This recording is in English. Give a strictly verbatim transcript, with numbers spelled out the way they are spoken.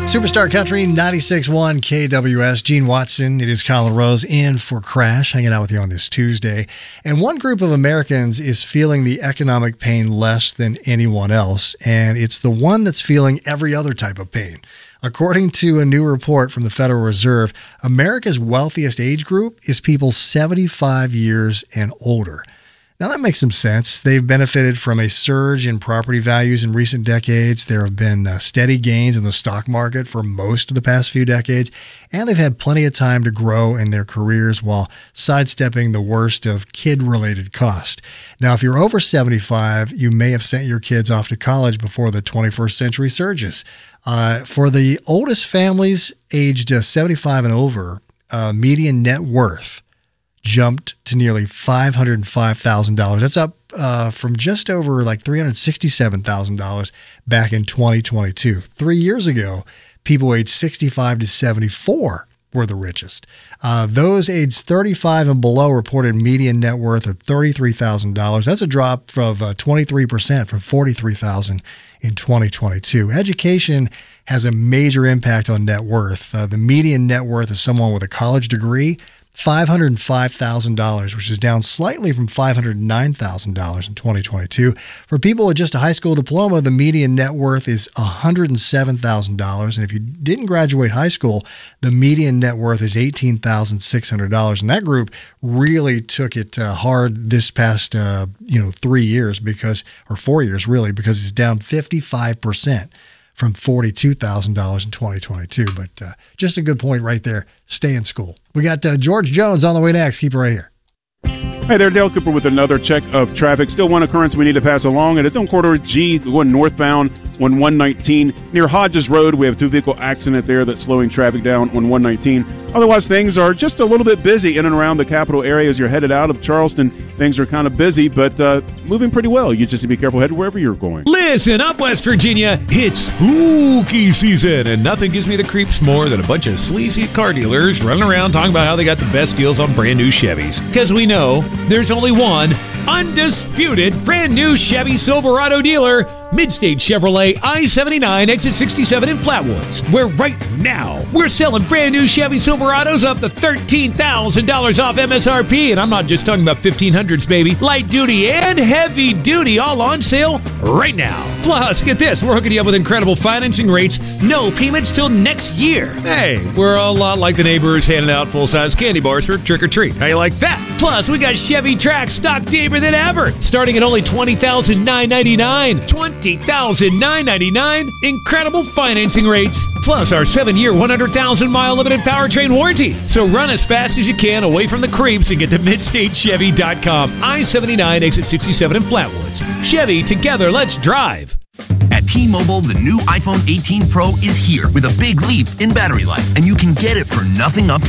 Superstar Country ninety-six point one K W S. Gene Watson, it is Colin Rose in for Crash, hanging out with you on this Tuesday. And one group of Americans is feeling the economic pain less than anyone else, and it's the one that's feeling every other type of pain. According to a new report from the Federal Reserve, America's wealthiest age group is people seventy-five years and older. Now, that makes some sense. They've benefited from a surge in property values in recent decades. There have been uh, steady gains in the stock market for most of the past few decades, and they've had plenty of time to grow in their careers while sidestepping the worst of kid-related cost. Now, if you're over seventy-five, you may have sent your kids off to college before the twenty-first century surges. Uh, for the oldest families aged uh, seventy-five and over, uh, median net worth jumped to nearly five hundred five thousand dollars. That's up uh, from just over like three hundred sixty-seven thousand dollars back in twenty twenty-two. Three years ago, people aged sixty-five to seventy-four were the richest. Uh, those aged thirty-five and below reported median net worth of thirty-three thousand dollars. That's a drop of uh, twenty-three percent from forty-three thousand dollars in twenty twenty-two. Education has a major impact on net worth. Uh, the median net worth of someone with a college degree, five hundred five thousand dollars, which is down slightly from five hundred nine thousand dollars in twenty twenty-two. For people with just a high school diploma, the median net worth is one hundred seven thousand dollars. And if you didn't graduate high school, the median net worth is eighteen thousand six hundred dollars. And that group really took it uh, hard this past, uh, you know, three years because, or four years really, because it's down fifty-five percent. From forty-two thousand dollars in twenty twenty-two. But uh, just a good point right there. Stay in school. We got uh, George Jones on the way next. Keep it right here. Hey there, Dale Cooper with another check of traffic. Still one occurrence we need to pass along, and it's on corridor G going northbound on one nineteen. Near Hodges Road, we have a two-vehicle accident there that's slowing traffic down on one nineteen. Otherwise, things are just a little bit busy in and around the capital area as you're headed out of Charleston. Things are kind of busy, but uh, moving pretty well. You just need to be careful headed wherever you're going. Listen up, West Virginia. It's spooky season, and nothing gives me the creeps more than a bunch of sleazy car dealers running around talking about how they got the best deals on brand new Chevys. Because we know there's only one undisputed brand new Chevy Silverado dealer, Midstate Chevrolet I seventy-nine, exit sixty-seven in Flatwoods, where right now we're selling brand new Chevy Silverados up to thirteen thousand dollars off M S R P. And I'm not just talking about fifteen hundreds, baby. Light duty and heavy duty all on sale right now. Plus, get this, we're hooking you up with incredible financing rates, no payments till next year. Hey, we're a lot like the neighbors handing out full-size candy bars for trick or treat. How you like that? Plus, we got Chevy Trax stock deeper than ever, starting at only twenty thousand nine hundred ninety-nine dollars. twenty thousand nine hundred ninety-nine dollars. Incredible financing rates. Plus our seven-year, one hundred thousand mile limited powertrain warranty. So run as fast as you can away from the creeps and get to midstate chevy dot com. I seventy-nine, exit sixty-seven in Flatwoods. Chevy, together, let's drive. At T-Mobile, the new iPhone eighteen Pro is here with a big leap in battery life, and you can get it for nothing up